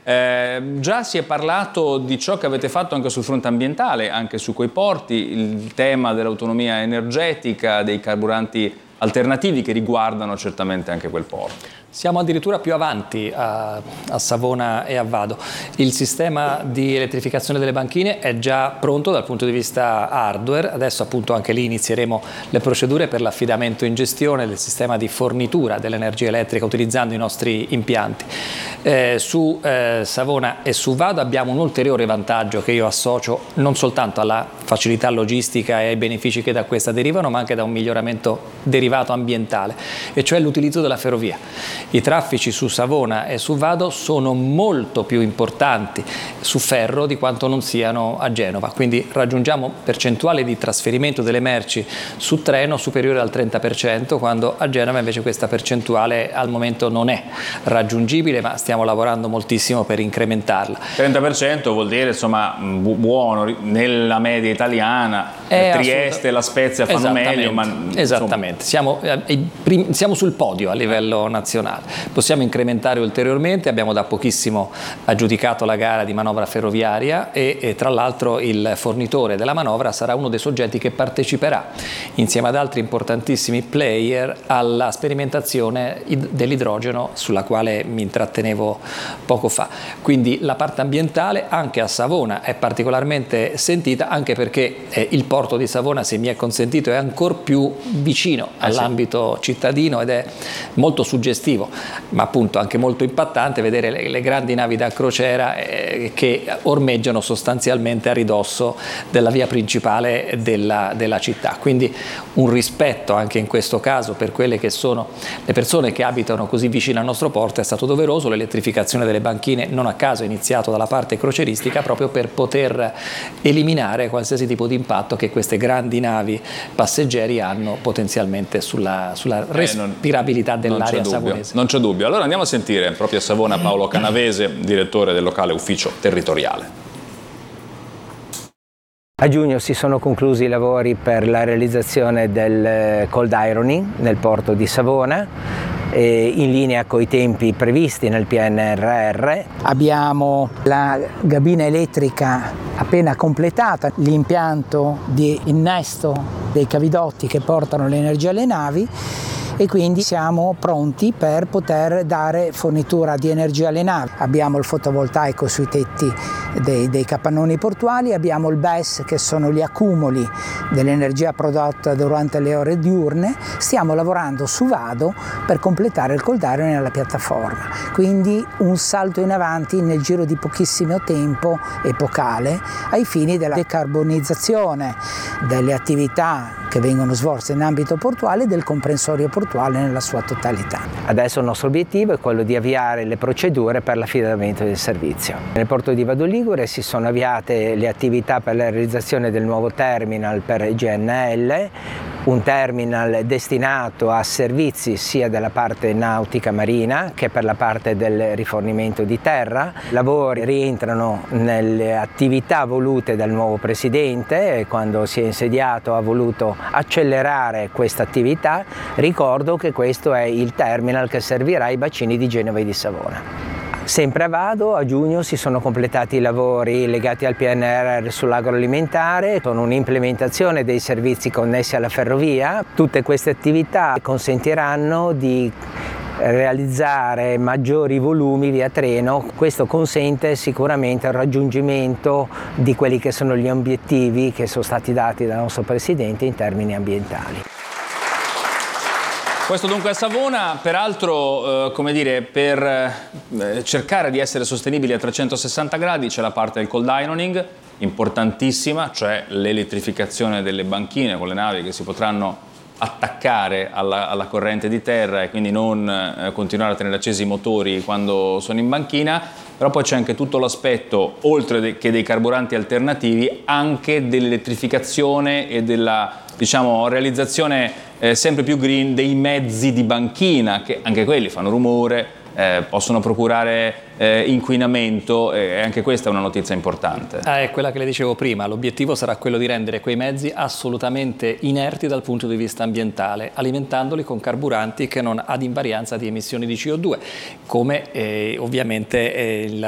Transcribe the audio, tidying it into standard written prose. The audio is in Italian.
Già si è parlato di ciò che avete fatto anche sul fronte ambientale, anche su quei porti, il tema dell'autonomia energetica, dei carburanti alternativi che riguardano certamente anche quel porto. Siamo addirittura più avanti a Savona e a Vado. Il sistema di elettrificazione delle banchine è già pronto dal punto di vista hardware, adesso appunto anche lì inizieremo le procedure per l'affidamento in gestione del sistema di fornitura dell'energia elettrica utilizzando i nostri impianti. Su Savona e su Vado abbiamo un ulteriore vantaggio che io associo non soltanto alla facilità logistica e ai benefici che da questa derivano, ma anche da un miglioramento derivato ambientale, e cioè l'utilizzo della ferrovia. I traffici su Savona e su Vado sono molto più importanti su ferro di quanto non siano a Genova, quindi raggiungiamo percentuali di trasferimento delle merci su treno superiore al 30%, quando a Genova invece questa percentuale al momento non è raggiungibile, ma stiamo lavorando moltissimo per incrementarla. 30% vuol dire insomma buono nella media italiana, Trieste e La Spezia fanno meglio, ma esattamente, siamo sul podio a livello nazionale. Possiamo incrementare ulteriormente, abbiamo da pochissimo aggiudicato la gara di manovra ferroviaria e tra l'altro il fornitore della manovra sarà uno dei soggetti che parteciperà insieme ad altri importantissimi player alla sperimentazione dell'idrogeno sulla quale mi intrattenevo poco fa. Quindi la parte ambientale anche a Savona è particolarmente sentita, anche perché il porto di Savona, se mi è consentito, è ancora più vicino all'ambito cittadino ed è molto suggestivo, ma appunto anche molto impattante vedere le grandi navi da crociera che ormeggiano sostanzialmente a ridosso della via principale della città. Quindi un rispetto anche in questo caso per quelle che sono le persone che abitano così vicino al nostro porto è stato doveroso. L'elettrificazione delle banchine non a caso è iniziato dalla parte crocieristica, proprio per poter eliminare qualsiasi tipo di impatto che queste grandi navi passeggeri hanno potenzialmente sulla respirabilità dell'area savonese. Non c'è dubbio. Allora andiamo a sentire proprio a Savona Paolo Canavese, direttore del locale ufficio territoriale. A giugno si sono conclusi i lavori per la realizzazione del cold ironing nel porto di Savona, in linea con i tempi previsti nel PNRR. Abbiamo la cabina elettrica appena completata, l'impianto di innesto dei cavidotti che portano l'energia alle navi, e quindi siamo pronti per poter dare fornitura di energia alle navi. Abbiamo il fotovoltaico sui tetti dei capannoni portuali, abbiamo il BESS, che sono gli accumuli dell'energia prodotta durante le ore diurne. Stiamo lavorando su Vado per completare il cold ironing nella piattaforma, quindi un salto in avanti nel giro di pochissimo tempo, epocale, ai fini della decarbonizzazione delle attività che vengono svolte in ambito portuale e del comprensorio portuale nella sua totalità. Adesso il nostro obiettivo è quello di avviare le procedure per l'affidamento del servizio. Nel porto di Vado Ligure si sono avviate le attività per la realizzazione del nuovo terminal per GNL, un terminal destinato a servizi sia della parte nautica marina che per la parte del rifornimento di terra. I lavori rientrano nelle attività volute dal nuovo presidente, e quando si è insediato ha voluto accelerare questa attività. Ricordo che questo è il terminal che servirà ai bacini di Genova e di Savona. Sempre a Vado, a giugno si sono completati i lavori legati al PNRR sull'agroalimentare, con un'implementazione dei servizi connessi alla ferrovia. Tutte queste attività consentiranno di realizzare maggiori volumi via treno. Questo consente sicuramente il raggiungimento di quelli che sono gli obiettivi che sono stati dati dal nostro Presidente in termini ambientali. Questo dunque a Savona, peraltro come dire, per cercare di essere sostenibili a 360 gradi c'è la parte del cold ironing, importantissima, cioè l'elettrificazione delle banchine con le navi che si potranno attaccare alla corrente di terra e quindi non continuare a tenere accesi i motori quando sono in banchina. Però poi c'è anche tutto l'aspetto, oltre che dei carburanti alternativi, anche dell'elettrificazione e della, diciamo, realizzazione sempre più green dei mezzi di banchina, che anche quelli fanno rumore, possono procurare inquinamento, e anche questa è una notizia importante. È quella che le dicevo prima, l'obiettivo sarà quello di rendere quei mezzi assolutamente inerti dal punto di vista ambientale, alimentandoli con carburanti che non ad invarianza di emissioni di CO2, come ovviamente